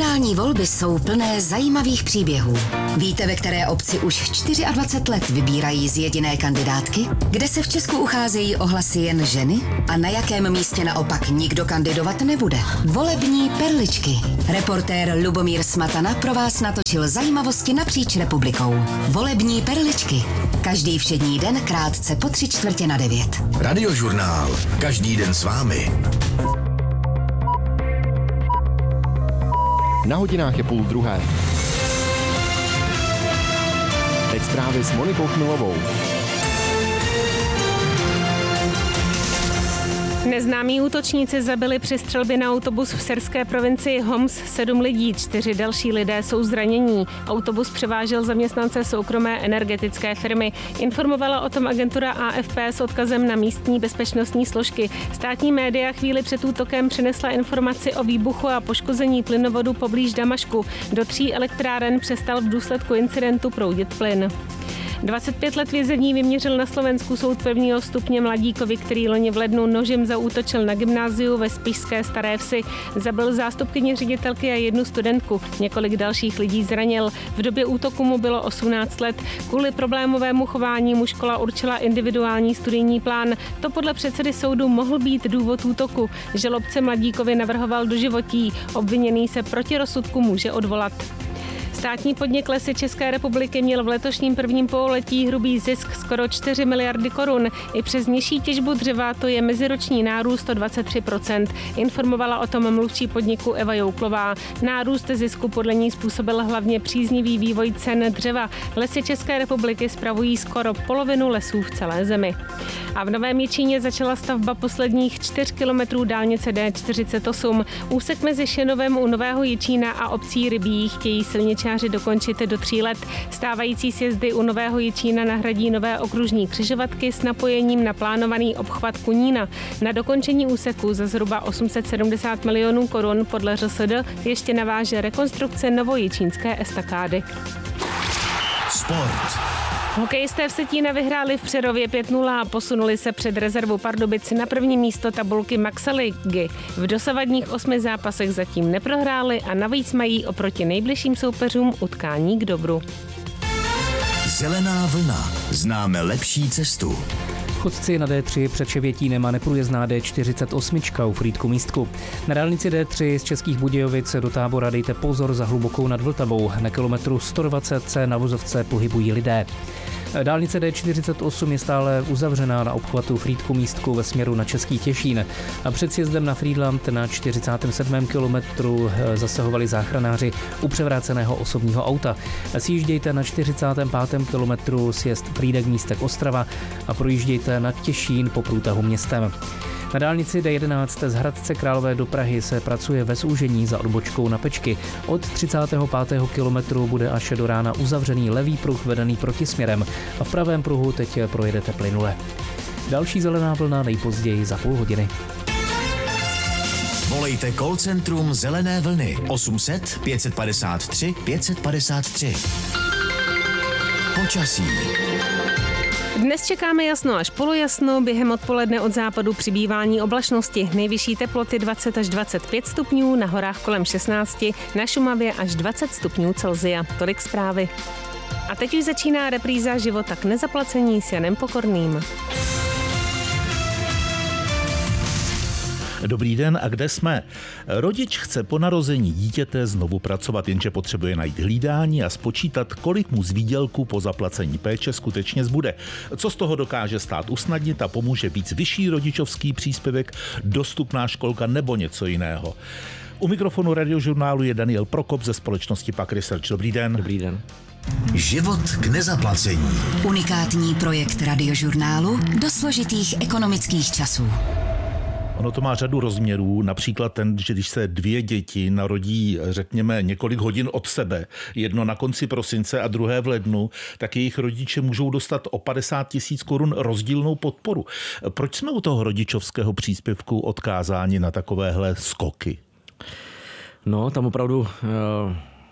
Komunální volby jsou plné zajímavých příběhů. Víte, ve které obci už 24 let vybírají z jediné kandidátky? Kde se v Česku ucházejí o hlasy jen ženy? A na jakém místě naopak nikdo kandidovat nebude? Volební perličky. Reportér Lubomír Smatana pro vás natočil zajímavosti napříč republikou. Volební perličky. Každý všední den krátce po 8:45. Radiožurnál. Každý den s vámi. Na hodinách je 12:30. Teď zprávy s Monikou Chmilovou. Neznámí útočníci zabili při střelbě na autobus v syrské provincii Homs 7 lidí, 4 další lidé jsou zranění. Autobus převážel zaměstnance soukromé energetické firmy. Informovala o tom agentura AFP s odkazem na místní bezpečnostní složky. Státní média chvíli před útokem přinesla informaci o výbuchu a poškození plynovodu poblíž Damašku. Do 3 elektráren přestal v důsledku incidentu proudit plyn. 25 let vězení vyměřil na Slovensku soud 1. stupně mladíkovi, který loni v lednu nožem zaútočil na gymnáziu ve spišské Staré Vsi. Zabil zástupkyni ředitelky a 1 studentku. Několik dalších lidí zranil. V době útoku mu bylo 18 let. Kvůli problémovému chování mu škola určila individuální studijní plán. To podle předsedy soudu mohl být důvod útoku. Žalobce mladíkovi navrhoval doživotí. Obviněný se proti rozsudku může odvolat. Státní podnik Lesy České republiky měl v letošním prvním pololetí hrubý zisk skoro 4 miliardy korun. I přes nižší těžbu dřeva to je meziroční nárůst o 23%. Informovala o tom mluvčí podniku Eva Jouklová. Nárůst zisku podle ní způsobil hlavně příznivý vývoj cen dřeva. Lesy České republiky spravují skoro polovinu lesů v celé zemi. A v Novém Jičíně začala stavba posledních 4 kilometrů dálnice D48. Úsek mezi Šenovem u Nového Jičína a obcí Rybí chtějí silničáři dokončit do 3 let. Stávající sjezdy u Nového Jičína nahradí nové okružní křižovatky s napojením na plánovaný obchvat Kunína. Na dokončení úseku za zhruba 870 milionů korun podle ŘSD ještě naváže rekonstrukce novojičínské estakády. Sport. Hokejisté v Vsetína vyhráli v Přerově 5-0 a posunuli se před rezervu Pardubic na první místo tabulky Maxa ligy. V dosavadních 8 zápasech zatím neprohráli a navíc mají oproti nejbližším soupeřům utkání k dobru. Zelená vlna. Známe lepší cestu. Chodci na D3 před Ševětínem a neprůjezdná D48 u Frýdku-Místku. Na dálnici D3 z Českých Budějovic do Tábora dejte pozor za hlubokou nad Vltavou. Na kilometru 120 se na vozovce pohybují lidé. Dálnice D48 je stále uzavřená na obchvatu Frýdku-Místku ve směru na Český Těšín. A před sjezdem na Frýdlant na 47. kilometru zasahovali záchranáři u převráceného osobního auta. Sjíždějte na 45. kilometru sjezd Frýdek-Místek Ostrava a projíždějte na Těšín po průtahu městem. Na dálnici D11 z Hradce Králové do Prahy se pracuje ve zúžení za odbočkou na Pečky. Od 35. kilometru bude až do rána uzavřený levý pruh vedený protisměrem a v pravém pruhu teď projedete plynule. Další zelená vlna nejpozději za půl hodiny. Volejte call centrum Zelené vlny 800 553 553. Počasí. Dnes čekáme jasno až polojasno, během odpoledne od západu přibývání oblačnosti. Nejvyšší teploty 20 až 25 stupňů, na horách kolem 16, na Šumavě až 20 stupňů Celsia. Tolik zprávy. A teď už začíná repríza Života k nezaplacení s Janem Pokorným. Dobrý den, a kde jsme? Rodič chce po narození dítěte znovu pracovat, jenže potřebuje najít hlídání a spočítat, kolik mu z výdělku po zaplacení péče skutečně zbude. Co z toho dokáže stát usnadnit a pomůže víc vyšší rodičovský příspěvek, dostupná školka nebo něco jiného? U mikrofonu Radiožurnálu je Daniel Prokop ze společnosti Pak Research. Dobrý den. Dobrý den. Život k nezaplacení. Unikátní projekt Radiožurnálu do složitých ekonomických časů. Ono to má řadu rozměrů, například ten, že když se 2 děti narodí, řekněme, několik hodin od sebe, jedno na konci prosince a druhé v lednu, tak jejich rodiče můžou dostat o 50 000 korun rozdílnou podporu. Proč jsme u toho rodičovského příspěvku odkázáni na takovéhle skoky? No, tam opravdu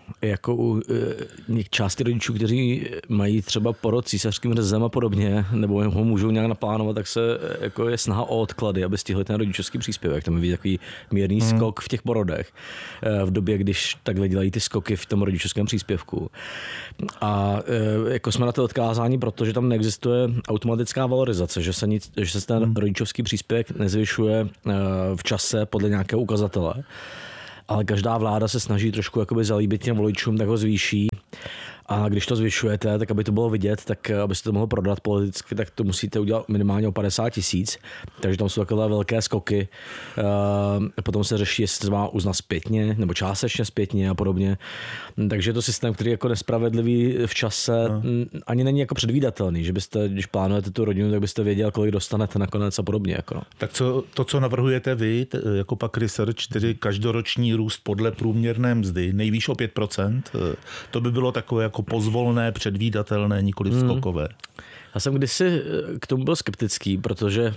jako u části rodičů, kteří mají třeba porod císařským řezem a podobně, nebo ho můžou nějak naplánovat, tak se jako je snaha o odklady, aby stihli ten rodičovský příspěvek. Tam je takový mírný skok v těch porodech v době, když takhle dělají ty skoky v tom rodičovském příspěvku. A jako jsme na to odkázáni, protože tam neexistuje automatická valorizace, že se ten rodičovský příspěvek nezvyšuje v čase podle nějakého ukazatele. Ale každá vláda se snaží trošku jakoby zalíbit těm voličům, tak ho zvýší. A když to zvyšujete, tak aby to bylo vidět, tak abyste to mohlo prodat politicky, tak to musíte udělat minimálně o 50 000. Takže tam jsou takové velké skoky. Potom se řeší, jestli se má uznat zpětně nebo částečně zpětně a podobně. Takže je to systém, který je jako nespravedlivý v čase, ani není jako předvídatelný, že byste, když plánujete tu rodinu, tak byste věděl, kolik dostanete nakonec a podobně. Jako. Tak co navrhujete vy, jako pak Research, tedy každoroční růst podle průměrné mzdy, nejvýš o 5%, to by bylo takové jako pozvolné, předvídatelné, nikoli skokové. Já jsem kdysi k tomu byl skeptický, protože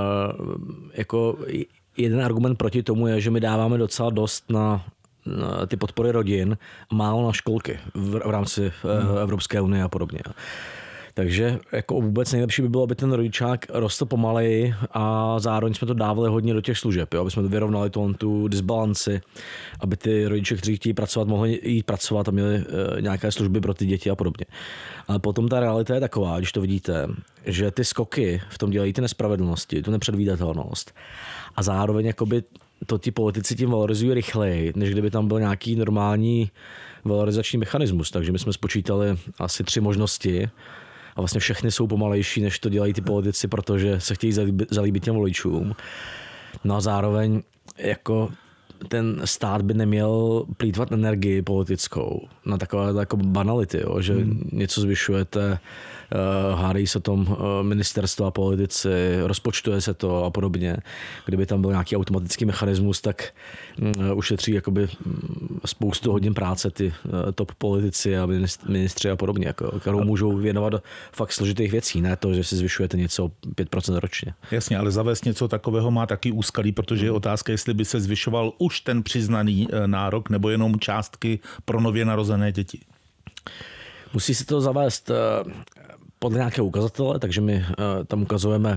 jako jeden argument proti tomu je, že my dáváme docela dost na ty podpory rodin, málo na školky v rámci Evropské unie a podobně. Takže jako vůbec nejlepší by bylo, aby ten rodičák rostl pomaleji a zároveň jsme to dávali hodně do těch služeb, jo? Aby jsme to vyrovnali tu disbalanci, aby ty rodiče, kteří chtějí pracovat, mohli jít pracovat a měli nějaké služby pro ty děti a podobně. Ale potom ta realita je taková, když to vidíte, že ty skoky v tom dělají ty nespravedlnosti, tu nepředvídatelnost a zároveň jakoby to ti politici tím valorizují rychleji, než kdyby tam byl nějaký normální valorizační mechanismus. Takže my jsme spočítali asi 3 možnosti, a vlastně všechny jsou pomalejší, než to dělají ty politici, protože se chtějí zalíbit těm voličům. No a zároveň jako ten stát by neměl plýtvat energii politickou na takové jako banality, jo, že něco zvyšujete, hádají se tom ministerstva, politici, rozpočtuje se to a podobně. Kdyby tam byl nějaký automatický mechanismus, tak ušetří jakoby spoustu hodin práce ty top politici a ministři a podobně, jako, kterou můžou věnovat do fakt složitých věcí, ne to, že si zvyšujete něco 5% ročně. Jasně, ale zavést něco takového má taky úskalí, protože je otázka, jestli by se zvyšoval už ten přiznaný nárok nebo jenom částky pro nově narozené děti. Musí se to zavést podle nějakého ukazatele, takže my tam ukazujeme,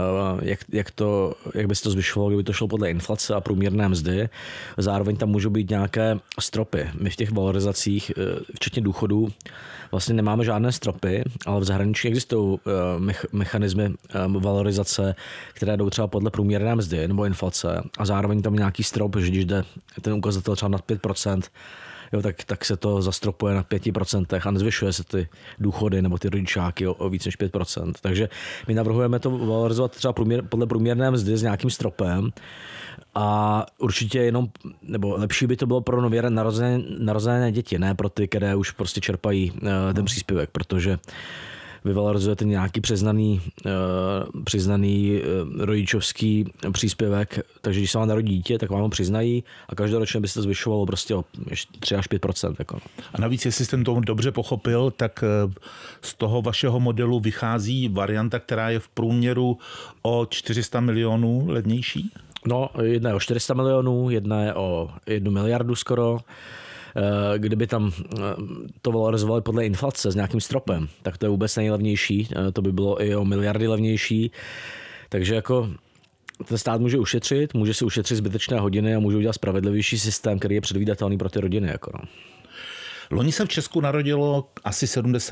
jak by se to zvyšovalo, kdyby to šlo podle inflace a průměrné mzdy. Zároveň tam můžou být nějaké stropy. My v těch valorizacích, včetně důchodů, vlastně nemáme žádné stropy, ale v zahraničí existují mechanismy valorizace, které jdou třeba podle průměrné mzdy nebo inflace a zároveň tam nějaký strop, že když jde ten ukazatel třeba nad 5%, jo, tak se to zastropuje na 5% a nezvyšuje se ty důchody nebo ty rodičáky o víc než 5%. Takže my navrhujeme to valorizovat třeba podle průměrné mzdy s nějakým stropem a určitě jenom, nebo lepší by to bylo pro nově narozené děti, ne pro ty, které už prostě čerpají ten příspěvek, protože vy valorizujete nějaký přiznaný rodičovský příspěvek, takže když se vám narodí dítě, tak vám ho přiznají a každoročně by se to zvyšovalo prostě o 3 až 5%. Jako. A navíc, jestli jsem to dobře pochopil, tak z toho vašeho modelu vychází varianta, která je v průměru o 400 milionů levnější? No, jedna je o 400 milionů, jedna je o 1 miliardu skoro. Kdyby tam to valorizovali podle inflace s nějakým stropem, tak to je vůbec nejlevnější. To by bylo i o miliardy levnější. Takže jako ten stát může si ušetřit zbytečné hodiny a může udělat spravedlivější systém, který je předvídatelný pro ty rodiny. Jako no. Loni se v Česku narodilo asi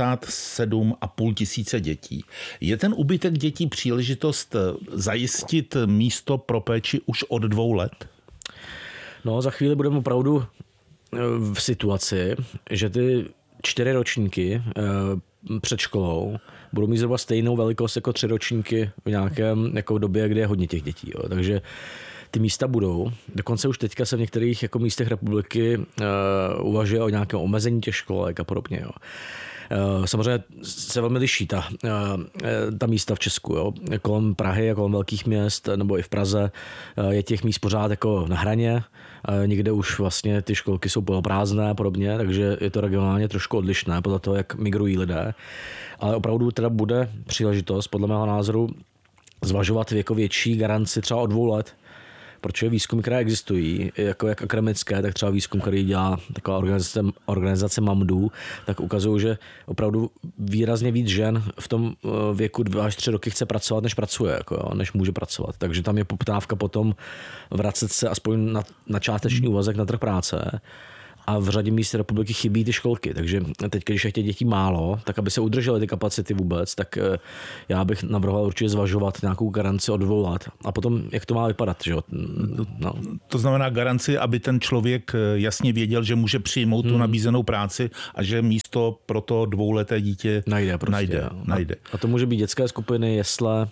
77,5 tisíce dětí. Je ten úbytek dětí příležitost zajistit místo pro péči už od 2 let? No, za chvíli budeme opravdu v situaci, že ty 4 ročníky před školou budou mít zhruba stejnou velikost jako 3 ročníky v nějakém jako době, kdy je hodně těch dětí. Jo. Takže ty místa budou. Dokonce už teďka se v některých jako místech republiky uvažuje o nějakém omezení těch školek a podobně. Jo. Samozřejmě se velmi liší ta místa v Česku. Jo. Kolem Prahy a kolem velkých měst nebo i v Praze je těch míst pořád jako na hraně. Někde už vlastně ty školky jsou poloprázdné a podobně, takže je to regionálně trošku odlišné podle toho, jak migrují lidé. Ale opravdu teda bude příležitost, podle mého názoru, zvažovat jako větší garanci třeba o 2 let protože výzkumy, které existují, jako jak akademické, tak třeba výzkum, který dělá taková organizace MAMDů, tak ukazují, že opravdu výrazně víc žen v tom věku 2 až 3 roky chce pracovat, než pracuje, jako jo, než může pracovat. Takže tam je poptávka potom vracet se aspoň na částečný úvazek na trh práce. A v řadě míst republiky chybí ty školky, takže teď, když je těch dětí málo, tak aby se udržely ty kapacity vůbec, tak já bych navrhoval určitě zvažovat nějakou garanci od 2 let. A potom, jak to má vypadat, že jo? No. To znamená garanci, aby ten člověk jasně věděl, že může přijmout tu nabízenou práci a že místo pro to 2leté dítě najde. A to může být dětské skupiny, jesle.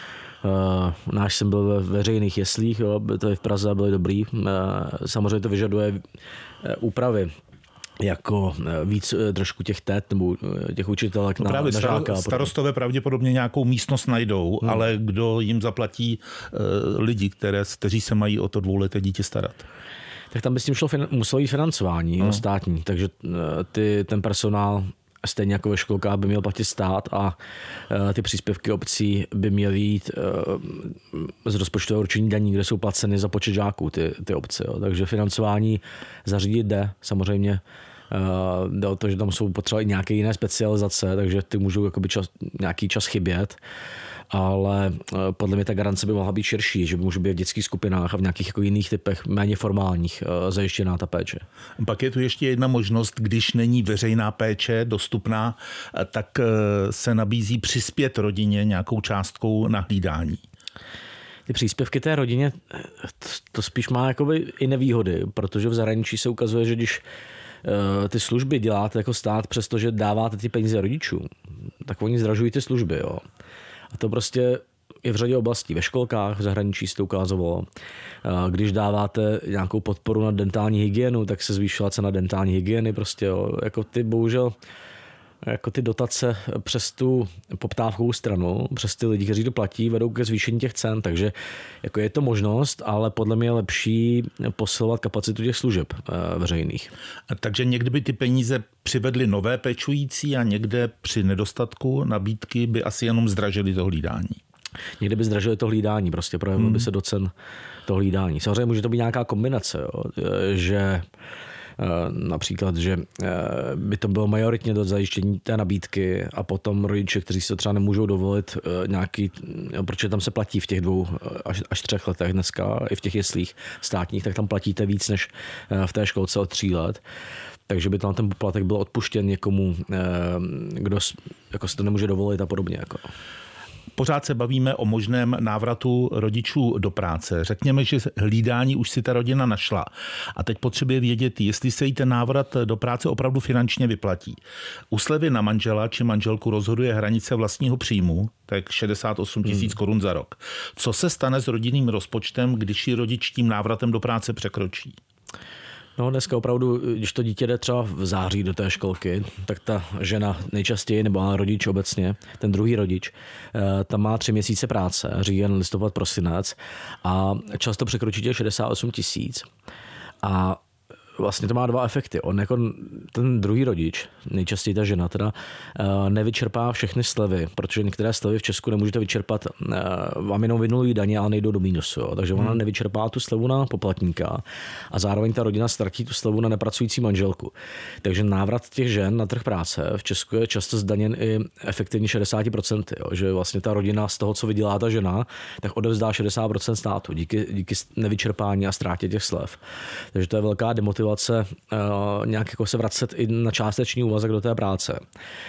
Náš jsem byl ve veřejných jeslích, jo, to je v Praze, byly dobrý. Samozřejmě to vyžaduje úpravy, jako víc trošku těch tet nebo těch učitelek na žáka. Starostové pravděpodobně nějakou místnost najdou, ale kdo jim zaplatí lidi, kteří se mají o to 2leté dítě starat? Tak tam by s tím muselo jít financování státní, takže ten personál stejně jako ve školkách by měl platit stát a ty příspěvky obcí by měly jít z rozpočtového určení daní, kde jsou placeny za počet žáků ty obce. Jo. Takže financování zařídit jde. Samozřejmě jde o to, že tam jsou potřeba i nějaké jiné specializace, takže ty můžou nějaký čas chybět. Ale podle mě ta garance by mohla být širší, že může být v dětských skupinách a v nějakých jako jiných typech méně formálních zajištěná ta péče. Pak je tu ještě jedna možnost, když není veřejná péče dostupná, tak se nabízí přispět rodině nějakou částkou na hlídání. Ty příspěvky té rodině, to spíš má jakoby i nevýhody, protože v zahraničí se ukazuje, že když ty služby děláte jako stát, přestože dáváte ty peníze rodičům, tak oni zdražují ty služby. Jo. A to prostě je v řadě oblastí. Ve školkách, v zahraničí se to ukázalo. Když dáváte nějakou podporu na dentální hygienu, tak se zvýšila cena dentální hygieny. Prostě, jo. Jako ty bohužel jako ty dotace přes tu poptávkovou stranu, přes ty lidi, kteří to platí, vedou ke zvýšení těch cen. Takže jako je to možnost, ale podle mě je lepší posilovat kapacitu těch služeb veřejných. Takže někdy by ty peníze přivedly nové pečující a někde při nedostatku nabídky by asi jenom zdražily to hlídání. Někdy by zdražili to hlídání, prostě projevilo by se do cen to hlídání. Samozřejmě může to být nějaká kombinace, jo, že například, že by to bylo majoritně do zajištění té nabídky a potom rodiče, kteří se třeba nemůžou dovolit nějaký, protože tam se platí v těch 2 až 3 letech dneska, i v těch jeslích státních, tak tam platíte víc než v té školce od 3 let. Takže by tam ten poplatek byl odpuštěn někomu, kdo jako si to nemůže dovolit a podobně. Jako. Pořád se bavíme o možném návratu rodičů do práce. Řekněme, že hlídání už si ta rodina našla. A teď potřebuje vědět, jestli se jí ten návrat do práce opravdu finančně vyplatí. U slevy na manžela či manželku rozhoduje hranice vlastního příjmu, tak 68 000 korun za rok. Co se stane s rodinným rozpočtem, když ji rodič tím návratem do práce překročí? No dneska opravdu, když to dítě jde třeba v září do té školky, tak ta žena nejčastěji, nebo rodič obecně, ten druhý rodič, tam má 3 měsíce práce, říjen, listopad, prosinec a často překročí těch 68 000. A vlastně to má 2 efekty. On jako ten druhý rodič, nejčastěji ta žena teda, nevyčerpá všechny slevy, protože některé slevy v Česku nemůžete vyčerpat, vám jenom vynulují daně, ale nejdou do mínusu. Jo. Takže ona nevyčerpá tu slevu na poplatníka a zároveň ta rodina ztratí tu slevu na nepracující manželku. Takže návrat těch žen na trh práce v Česku je často zdaněn i efektivně 60%. Jo. Že vlastně ta rodina z toho, co vydělá ta žena, tak odevzdá 60% státu díky nevyčerpání a ztrátě těch slev. Takže to je velká demotivace nějak jako se vracet i na částečný úvazek do té práce.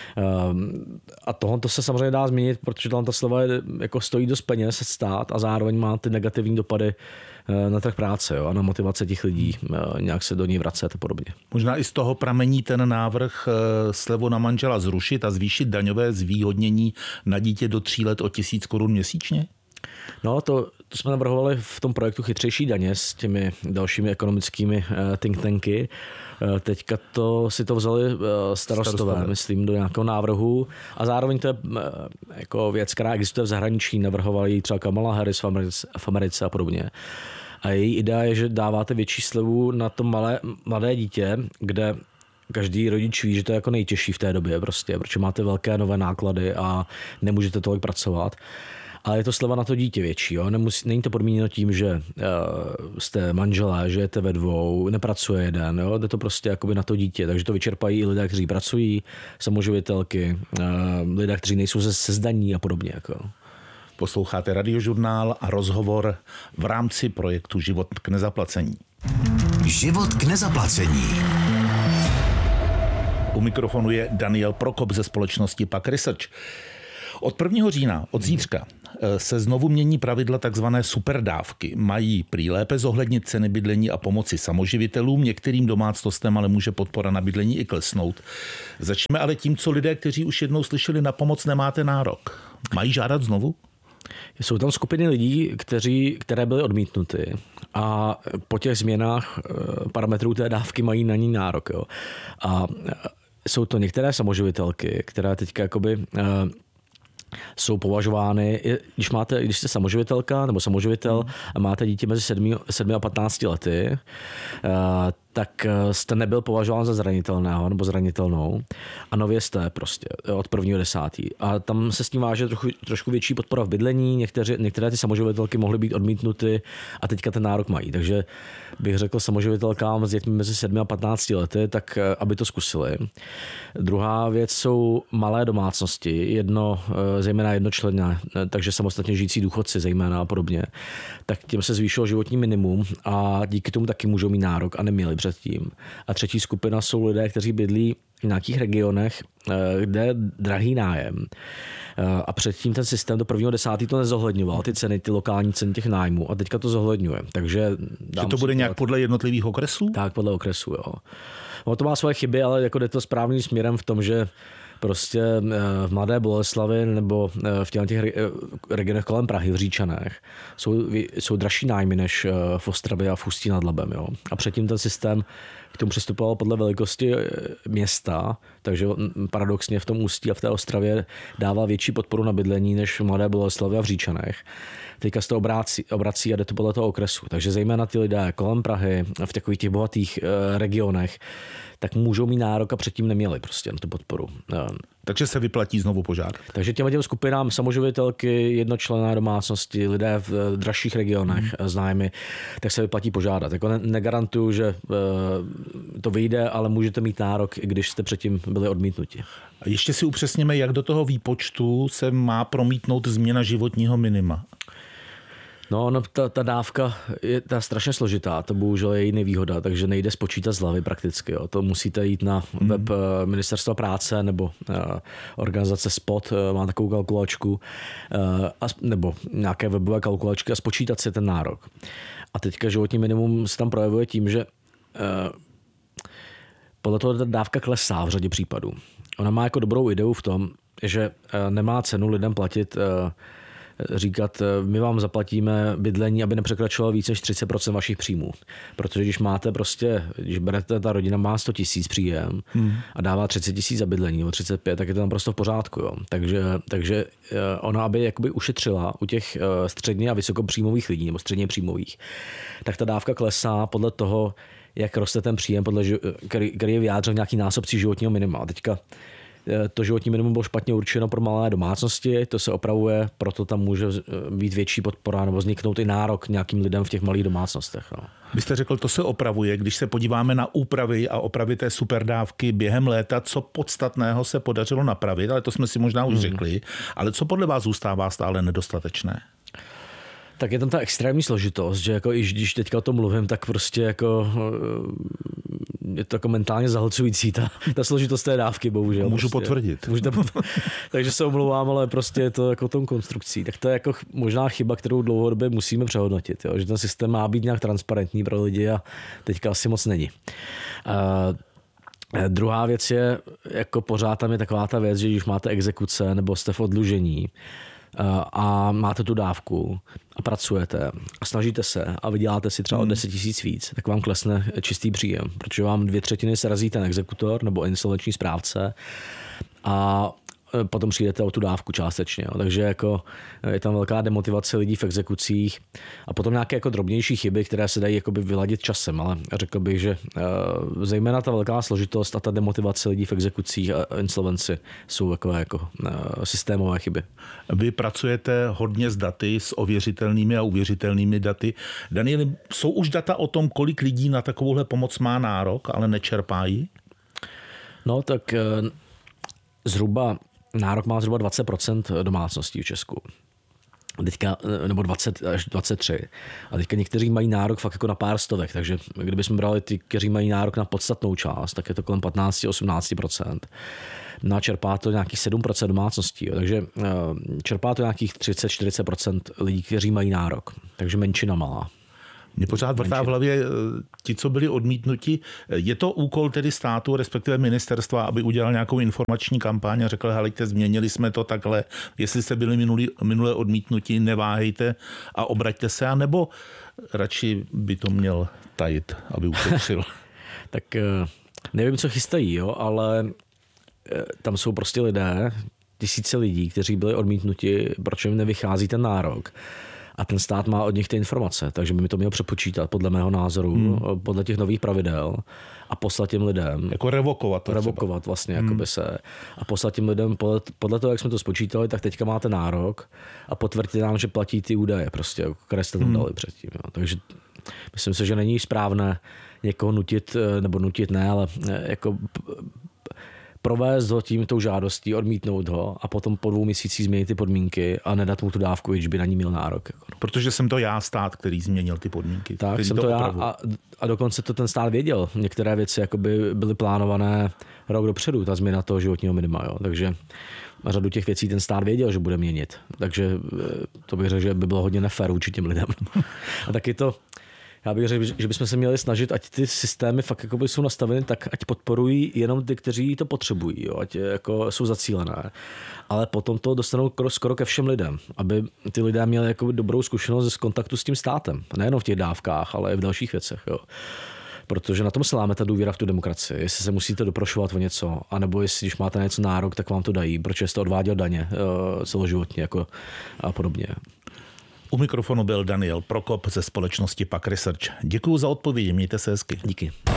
A tohle se samozřejmě dá změnit, protože tam ta sleva jako stojí dost peněz stát a zároveň má ty negativní dopady na trh práce, jo, a na motivace těch lidí nějak se do ní vracet a podobně. Možná i z toho pramení ten návrh slevu na manžela zrušit a zvýšit daňové zvýhodnění na dítě do 3 let o 1000 korun měsíčně? No, to jsme navrhovali v tom projektu Chytřejší daně s těmi dalšími ekonomickými think tanky. Teďka si to vzali starostové, myslím, do nějakého návrhu a zároveň to je jako věc, která existuje v zahraničí, navrhovali třeba Kamala Harris v Americe a podobně. A její idea je, že dáváte větší slevu na to mladé dítě, kde každý rodič ví, že to je jako nejtěžší v té době prostě, protože máte velké nové náklady a nemůžete tolik pracovat. ale je to sleva na to dítě větší. Jo? Není to podmíněno tím, že jste manželé, žijete ve dvou, nepracuje jeden. Jo? Jde to prostě jakoby na to dítě, takže to vyčerpají i lidé, kteří pracují, samoživitelky, lidé, kteří nejsou se zdaní a podobně. Jako. Posloucháte Radiožurnál a rozhovor v rámci projektu Život k nezaplacení. Život k nezaplacení. U mikrofonu je Daniel Prokop ze společnosti Pak Research. Od 1. října, od zítřka, se znovu mění pravidla takzvané superdávky. Mají prý lépe zohlednit ceny bydlení a pomoci samoživitelům, některým domácnostem ale může podpora na bydlení i klesnout. Začneme ale tím, co lidé, kteří už jednou slyšeli na pomoc, nemáte nárok. Mají žádat znovu? Jsou tam skupiny lidí, které byly odmítnuty a po těch změnách parametrů té dávky mají na ní nárok. Jo. A jsou to některé samoživitelky, které teďka jakoby jsou považovány, když jste samoživitelka nebo samoživitel a máte dítě mezi 7 a 15 lety, tak jste nebyl považován za zranitelného nebo zranitelnou a nově jste prostě od 1.10. A tam se s tím váže trošku větší podpora v bydlení, některé ty samoživitelky mohly být odmítnuty a teďka ten nárok mají. Takže bych řekl samoživitelkám s dětmi mezi 7 a 15 lety, tak aby to zkusili. Druhá věc jsou malé domácnosti, zejména jednočlenné, takže samostatně žijící důchodci zejména a podobně. Tak těm se zvýšilo životní minimum a díky tomu taky můžou mít nárok a neměli předtím. A třetí skupina jsou lidé, kteří bydlí v nějakých regionech, kde je drahý nájem. A předtím ten systém do 1.10. to nezohledňoval, ty lokální ceny těch nájmů a teďka to zohledňuje. Takže to bude nějak podle jednotlivých okresů? Tak, podle okresů, jo. No, to má svoje chyby, ale jako jde to správným směrem v tom, že prostě v Mladé Boleslavi nebo v těch regionech kolem Prahy, v Říčanech, jsou dražší nájmy než v Ostravě a v Ústí nad Labem. Jo. A předtím ten systém k tomu přistupoval podle velikosti města, takže paradoxně v tom Ústí a v té Ostravě dává větší podporu na bydlení než v Mladé Boleslavi a v Říčanech. Teďka se to obrací a jde to podle toho okresu. Takže zejména ty lidé kolem Prahy, v takových těch bohatých regionech, tak můžou mít nárok a předtím neměli prostě na tu podporu. Takže se vyplatí znovu požádat. Takže těm skupinám samoživitelky, jednočlenné domácnosti, lidé v dražších regionech s nájmy, tak se vyplatí požádat. Jako negarantuju, že to vyjde, ale můžete mít nárok, i když jste předtím byli odmítnuti. A ještě si upřesněme, jak do toho výpočtu se má promítnout změna životního minima. No, ta dávka je strašně složitá, to bohužel je její nevýhoda, takže nejde spočítat z hlavy prakticky. Jo. To musíte jít na web Ministerstva práce nebo organizace SPOT, má takovou kalkulačku, nebo nějaké webové kalkulačky a spočítat si ten nárok. A teďka životní minimum se tam projevuje tím, že podle toho ta dávka klesá v řadě případů. Ona má jako dobrou ideu v tom, že nemá cenu lidem platit, říkat, my vám zaplatíme bydlení, aby nepřekračovalo více než 30% vašich příjmů. Protože když berete, ta rodina má 100 000 příjem a dává 30 000 za bydlení nebo 35, tak je to tam prostě v pořádku. Jo. Takže ona, aby jakoby ušetřila u těch středně a vysokopříjmových lidí nebo středně příjmových, tak ta dávka klesá podle toho, jak roste ten příjem, který je vyjádřen nějaký násobcí životního minima. A teďka to životní minimum bylo špatně určeno pro malé domácnosti, to se opravuje, proto tam může být větší podpora nebo vzniknout i nárok nějakým lidem v těch malých domácnostech. No. Vy jste řekl, to se opravuje. Když se podíváme na úpravy a opravy té superdávky během léta, co podstatného se podařilo napravit, ale to jsme si možná už řekli, ale co podle vás zůstává stále nedostatečné? Tak je tam ta extrémní složitost, že jako i když teďka o tom mluvím, tak prostě jako je to jako mentálně zahlcující ta složitost té dávky, bohužel. Můžu prostě potvrdit. Takže se omlouvám, ale prostě je to jako tom konstrukcí. Tak to je jako možná chyba, kterou dlouhodobě musíme přehodnotit, jo? Že ten systém má být nějak transparentní pro lidi a teďka asi moc není. Druhá věc je, jako pořád tam je taková ta věc, že když máte exekuce nebo jste v oddlužení, a máte tu dávku a pracujete a snažíte se a vyděláte si třeba o 10 000 víc, tak vám klesne čistý příjem, protože vám 2/3 srazí ten exekutor nebo insolvenční správce a potom přijdete o tu dávku částečně. Jo. Takže jako je tam velká demotivace lidí v exekucích a potom nějaké jako drobnější chyby, které se dají jakoby vyladit časem, ale řekl bych, že zejména ta velká složitost a ta demotivace lidí v exekucích a insolvenci jsou jako systémové chyby. Vy pracujete hodně s daty, s ověřitelnými a uvěřitelnými daty. Danieli, jsou už data o tom, kolik lidí na takovouhle pomoc má nárok, ale nečerpají? No tak nárok má zhruba 20% domácností v Česku. Teďka, nebo 20 až 23. A teďka někteří mají nárok fakt jako na pár stovek, takže kdybychom brali ty, kteří mají nárok na podstatnou část, tak je to kolem 15-18%. No a čerpá to nějakých 7% domácností, jo. Takže čerpá to nějakých 30-40% lidí, kteří mají nárok, takže menšina malá. Mě pořád vrtá v hlavě ti, co byli odmítnuti. Je to úkol tedy státu, respektive ministerstva, aby udělal nějakou informační kampaň a řekl, helejte, změnili jsme to takhle, jestli jste byli minule odmítnuti, neváhejte a obraťte se, anebo radši by to měl tajit, aby ušetřil? Tak nevím, co chystají, jo, ale tam jsou prostě lidé, tisíce lidí, kteří byli odmítnuti, proč jim nevychází ten nárok. A ten stát má od nich ty informace, takže by mi to měl přepočítat podle mého názoru, podle těch nových pravidel a poslat těm lidem. Jako revokovat. Revokovat vlastně, jakoby se. A poslat těm lidem podle toho, jak jsme to spočítali, tak teďka máte nárok a potvrdit nám, že platí ty údaje prostě, které jste tam dali předtím. Jo. Takže myslím si, že není správné někoho nutit, nebo nutit ne, ale jako provést ho tou žádostí, odmítnout ho a potom po 2 měsících změnit ty podmínky a nedat mu tu dávku, když by na ní měl nárok. Protože jsem to já, stát, který změnil ty podmínky. Tak, jsem to já a dokonce to ten stát věděl. Některé věci jakoby byly plánované rok dopředu, ta změna toho životního minima. Jo. Takže řadu těch věcí ten stát věděl, že bude měnit. Takže to bych řekl, že by bylo hodně nefér vůči těm lidem. A taky to já bych řekl, že bychom se měli snažit, ať ty systémy fakt jakoby jsou nastaveny tak, ať podporují jenom ty, kteří to potřebují, jo, ať jako jsou zacílené. Ale potom to dostanou skoro ke všem lidem, aby ty lidé měli jakoby dobrou zkušenost z kontaktu s tím státem. Nejenom v těch dávkách, ale i v dalších věcech. Jo. Protože na tom se láme ta důvěra v tu demokracii. Jestli se musíte doprošovat o něco, anebo jestli, když máte na něco nárok, tak vám to dají, protože jste odváděl daně celoživotně jako a podobně. U mikrofonu byl Daniel Prokop ze společnosti PAQ Research. Děkuju za odpovědi, mějte se hezky. Díky.